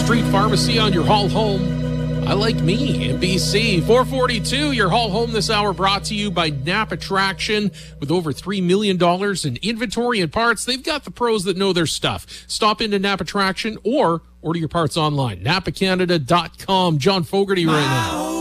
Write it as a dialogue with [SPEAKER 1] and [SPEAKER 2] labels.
[SPEAKER 1] Street Pharmacy on your haul home. I like me in BC. 442, your haul home this hour brought to you by Napa Traction. With over $3 million in inventory and parts, they've got the pros that know their stuff. Stop into Napa Traction or order your parts online. NapaCanada.com. John Fogarty right now.